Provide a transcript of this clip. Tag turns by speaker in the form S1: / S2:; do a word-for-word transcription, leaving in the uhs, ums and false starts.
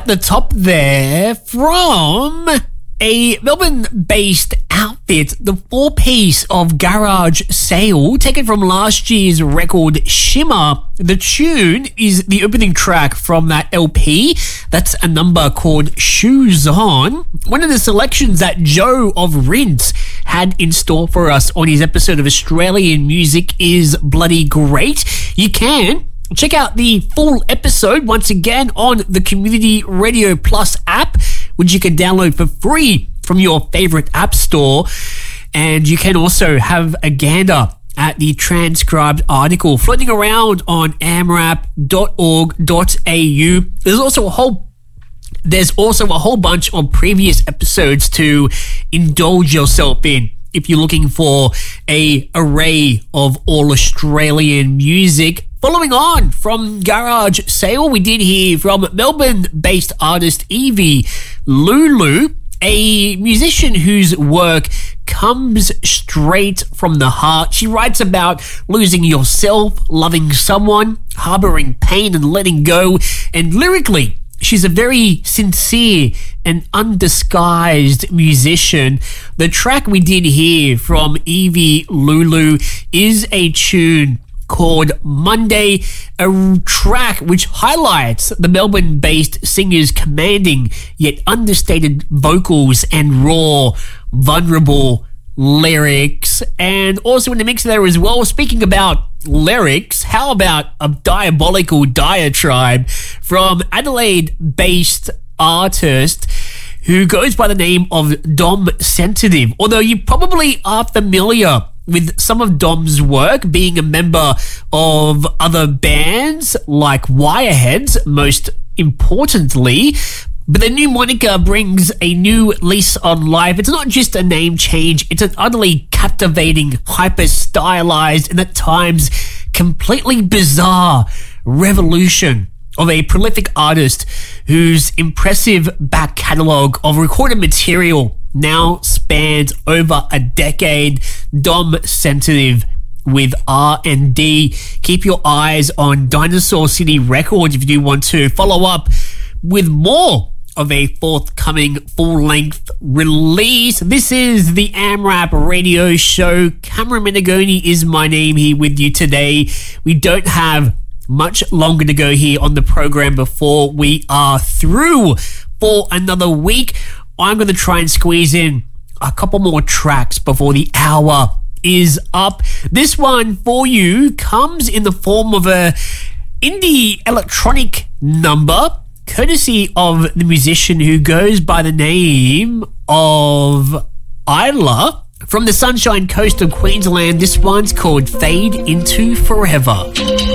S1: at the top there from a Melbourne-based outfit, the four-piece of Garage Sale, taken from last year's record Shimmer. The tune is the opening track from that L P. That's a number called Shoes On. One of the selections that Joe of Rinse had in store for us on his episode of Australian Music is bloody great. You can check out the full episode once again on the Community Radio Plus app, which you can download for free from your favorite app store. And you can also have a gander at the transcribed article floating around on amrap dot org dot a u. There's also a whole There's also a whole bunch of previous episodes to indulge yourself in if you're looking for a array of all Australian music. Following on from Garage Sale, we did hear from Melbourne-based artist Evie Lulu, a musician whose work comes straight from the heart. She writes about losing yourself, loving someone, harboring pain and letting go, and lyrically, she's a very sincere and undisguised musician. The track we did hear from Evie Lulu is a tune called Monday, a track which highlights the Melbourne-based singer's commanding yet understated vocals and raw, vulnerable lyrics. And also in the mix there as well, speaking about lyrics, how about a diabolical diatribe from Adelaide-based artist who goes by the name of Dom Sensitive. Although you probably are familiar with some of Dom's work, being a member of other bands like Wireheads, most importantly. But the new moniker brings a new lease on life. It's not just a name change, it's an utterly captivating, hyper-stylized, and at times completely bizarre revolution of a prolific artist whose impressive back catalogue of recorded material now spans over a decade. Dom Sensitive with R and D. Keep your eyes on Dinosaur City Records if you do want to follow up with more of a forthcoming full-length release. This is the AmRap Radio Show. Cameron Menegoni is my name here with you today. We don't have much longer to go here on the program before we are through for another week. I'm going to try and squeeze in a couple more tracks before the hour is up. This one for you comes in the form of a indie electronic number, courtesy of the musician who goes by the name of Isla from the Sunshine Coast of Queensland. This one's called Fade Into Forever.